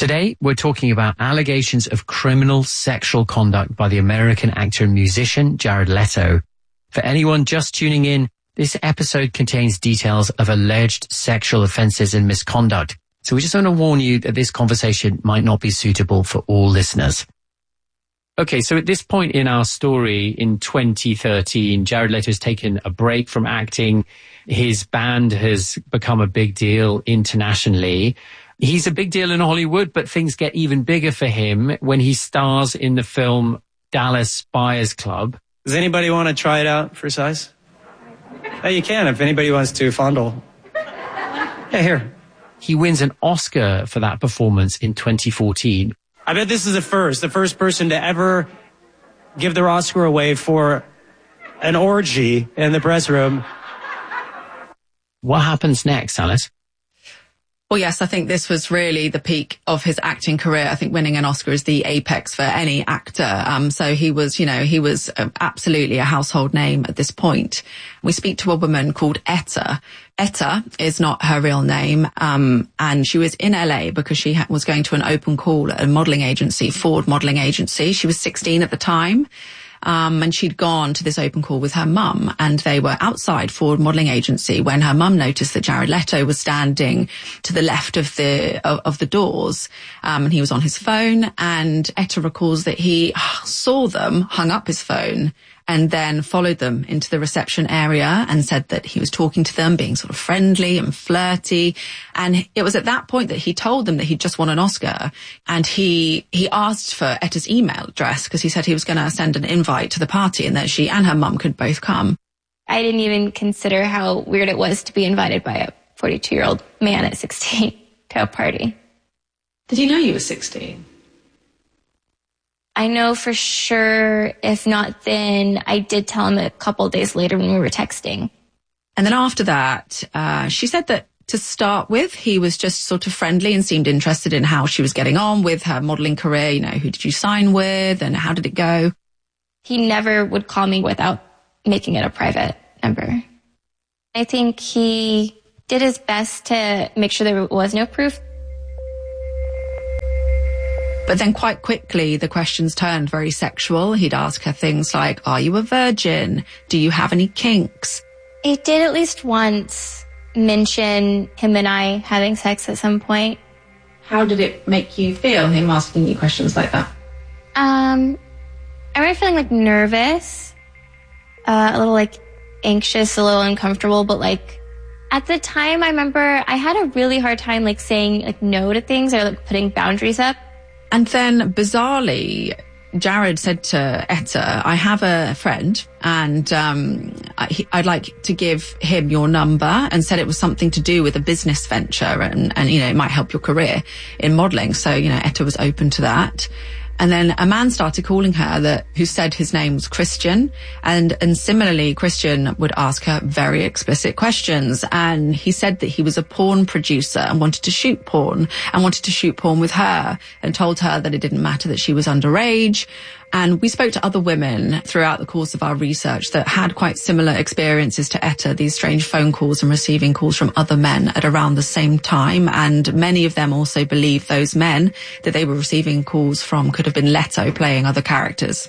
Today, we're talking about allegations of criminal sexual conduct by the American actor and musician Jared Leto. For anyone just tuning in, this episode contains details of alleged sexual offences and misconduct. So we just want to warn you that this conversation might not be suitable for all listeners. Okay, so at this point in our story, in 2013, Jared Leto has taken a break from acting. His band has become a big deal internationally. He's a big deal in Hollywood, but things get even bigger for him when he stars in the film Dallas Buyers Club. Does anybody want to try it out for size? Hey, you can if anybody wants to fondle. Yeah, here. He wins an Oscar for that performance in 2014. I bet this is the first person to ever give their Oscar away for an orgy in the press room. What happens next, Alice? Well, yes, I think this was really the peak of his acting career. I think winning an Oscar is the apex for any actor. So he was absolutely a household name at this point. We speak to a woman called Etta. Etta is not her real name. And she was in LA because she was going to an open call at a modeling agency, Ford Modeling Agency. She was 16 at the time. And she'd gone to this open call with her mum, and they were outside Ford Modeling Agency when her mum noticed that Jared Leto was standing to the left of the doors, and he was on his phone. And Etta recalls that he saw them, hung up his phone, and then followed them into the reception area and said that he was talking to them, being sort of friendly and flirty. And it was at that point that he told them that he'd just won an Oscar. And he asked for Etta's email address because he said he was going to send an invite to the party and that she and her mum could both come. I didn't even consider how weird it was to be invited by a 42-year-old man at 16 to a party. Did he know you were 16? I know for sure, if not then, I did tell him a couple of days later when we were texting. And then after that, she said that to start with, he was just sort of friendly and seemed interested in how she was getting on with her modelling career. You know, who did you sign with and how did it go? He never would call me without making it a private number. I think he did his best to make sure there was no proof. But then quite quickly, the questions turned very sexual. He'd ask her things like, are you a virgin? Do you have any kinks? He did at least once mention him and I having sex at some point. How did it make you feel, him asking you questions like that? I remember feeling like nervous, a little like anxious, a little uncomfortable, but like at the time I remember I had a really hard time like saying like no to things or like putting boundaries up. And then, bizarrely, Jared said to Etta, I have a friend and I'd like to give him your number, and said it was something to do with a business venture and you know, it might help your career in modelling. So, you know, Etta was open to that. And then a man started calling her who said his name was Christian. And similarly, Christian would ask her very explicit questions. And he said that he was a porn producer and wanted to shoot porn with her, and told her that it didn't matter that she was underage. And we spoke to other women throughout the course of our research that had quite similar experiences to Etta, these strange phone calls and receiving calls from other men at around the same time. And many of them also believed those men that they were receiving calls from could have been Leto playing other characters.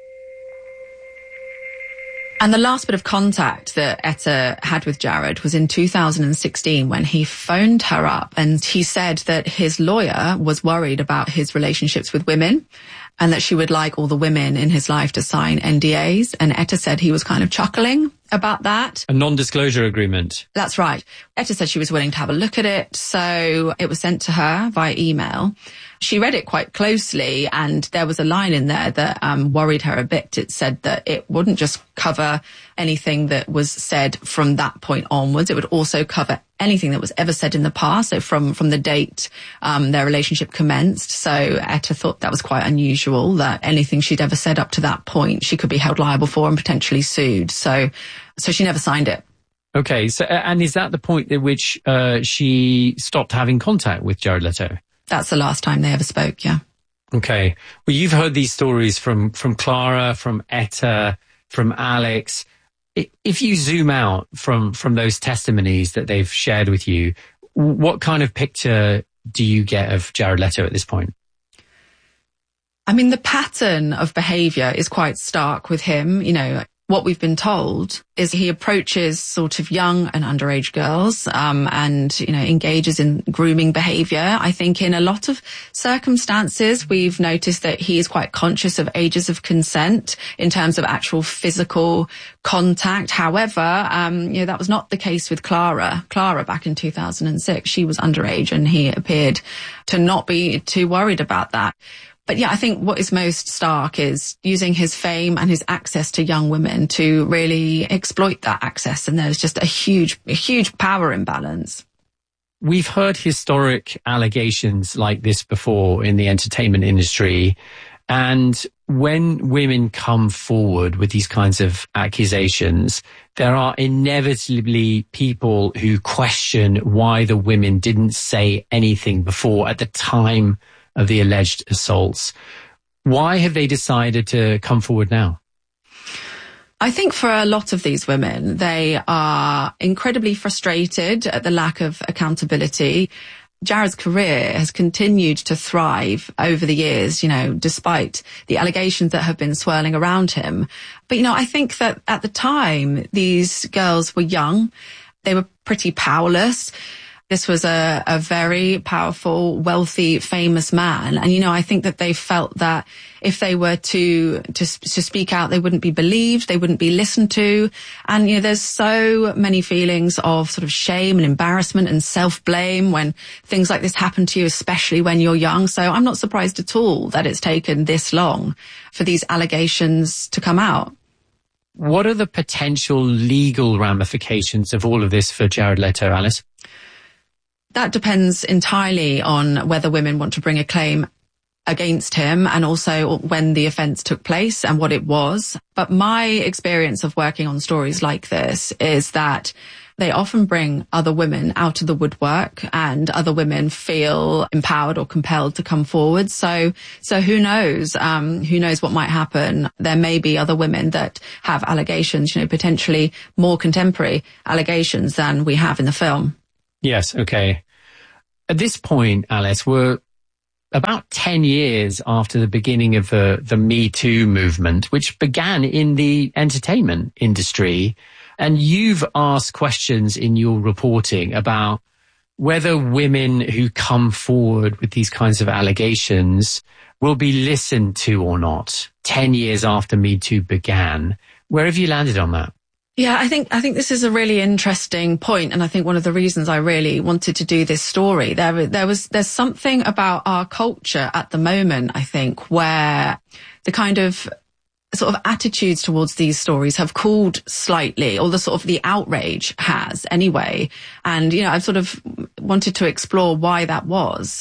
And the last bit of contact that Etta had with Jared was in 2016 when he phoned her up, and he said that his lawyer was worried about his relationships with women and that she would like all the women in his life to sign NDAs. And Etta said he was kind of chuckling about that. A non-disclosure agreement. That's right. Etta said she was willing to have a look at it. So it was sent to her via email. She read it quite closely, and there was a line in there that worried her a bit. It said that it wouldn't just cover anything that was said from that point onwards. It would also cover anything that was ever said in the past, so from the date their relationship commenced. So Etta thought that was quite unusual, that anything she'd ever said up to that point she could be held liable for and potentially sued. So she never signed it. Okay, so and is that the point at which she stopped having contact with Jared Leto? That's the last time they ever spoke, yeah. Okay. Well, you've heard these stories from Clara, from Etta, from Alex. If you zoom out from those testimonies that they've shared with you, what kind of picture do you get of Jared Leto at this point? I mean, the pattern of behaviour is quite stark with him. You know, what we've been told is he approaches sort of young and underage girls, and, you know, engages in grooming behaviour. I think in a lot of circumstances, we've noticed that he is quite conscious of ages of consent in terms of actual physical contact. However, you know, that was not the case with Clara. Clara, back in 2006, she was underage and he appeared to not be too worried about that. But yeah, I think what is most stark is using his fame and his access to young women to really exploit that access. And there's just a huge power imbalance. We've heard historic allegations like this before in the entertainment industry. And when women come forward with these kinds of accusations, there are inevitably people who question why the women didn't say anything before at the time of the alleged assaults. Why have they decided to come forward now? I think for a lot of these women, they are incredibly frustrated at the lack of accountability. Jared's career has continued to thrive over the years, you know, despite the allegations that have been swirling around him. But, you know, I think that at the time, these girls were young. They were pretty powerless. This was a very powerful, wealthy, famous man. And, you know, I think that they felt that if they were to speak out, they wouldn't be believed, they wouldn't be listened to. And, you know, there's so many feelings of sort of shame and embarrassment and self-blame when things like this happen to you, especially when you're young. So I'm not surprised at all that it's taken this long for these allegations to come out. What are the potential legal ramifications of all of this for Jared Leto, Alice? That depends entirely on whether women want to bring a claim against him and also when the offence took place and what it was. But my experience of working on stories like this is that they often bring other women out of the woodwork and other women feel empowered or compelled to come forward. So who knows? Who knows what might happen? There may be other women that have allegations, you know, potentially more contemporary allegations than we have in the film. Yes, okay. At this point, Alice, we're about 10 years after the beginning of the Me Too movement, which began in the entertainment industry. And you've asked questions in your reporting about whether women who come forward with these kinds of allegations will be listened to or not 10 years after Me Too began. Where have you landed on that? Yeah, I think this is a really interesting point, and I think one of the reasons I really wanted to do this story, there's something about our culture at the moment, I think, where the kind of sort of attitudes towards these stories have cooled slightly, or the outrage has anyway. And, you know, I've sort of wanted to explore why that was.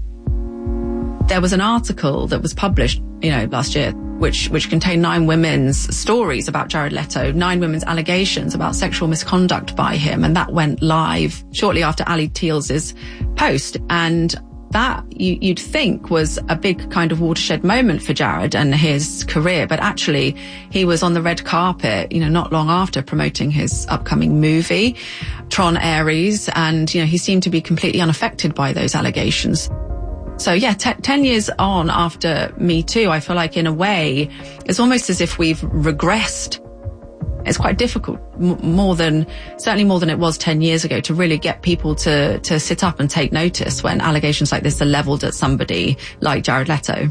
There was an article that was published, you know, last year, which contained 9 women's stories about Jared Leto, 9 women's allegations about sexual misconduct by him. And that went live shortly after Ali Teals's post. And that you'd think was a big kind of watershed moment for Jared and his career. But actually, he was on the red carpet, you know, not long after promoting his upcoming movie, Tron Ares. And, you know, he seemed to be completely unaffected by those allegations. So yeah, 10 years on after Me Too, I feel like in a way, it's almost as if we've regressed. It's quite difficult, certainly more than it was 10 years ago, to really get people to sit up and take notice when allegations like this are levelled at somebody like Jared Leto.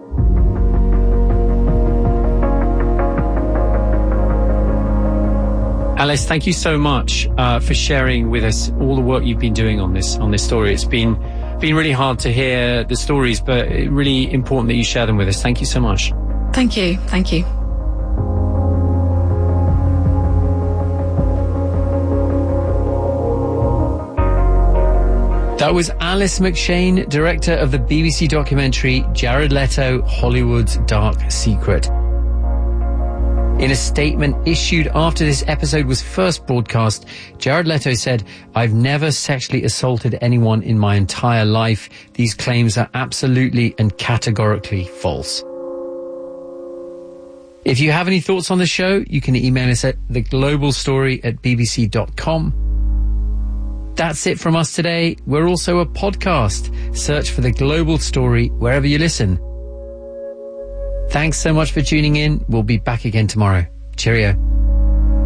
Alice, thank you so much for sharing with us all the work you've been doing on this story. It's been really hard to hear the stories, but really important that you share them with us. Thank you so much. Thank you. Thank you. That was Alice McShane, director of the BBC documentary Jared Leto, Hollywood's Dark Secret. In a statement issued after this episode was first broadcast, Jared Leto said, "I've never sexually assaulted anyone in my entire life. These claims are absolutely and categorically false." If you have any thoughts on the show, you can email us at theglobalstory@bbc.com. That's it from us today. We're also a podcast. Search for The Global Story wherever you listen. Thanks so much for tuning in. We'll be back again tomorrow. Cheerio.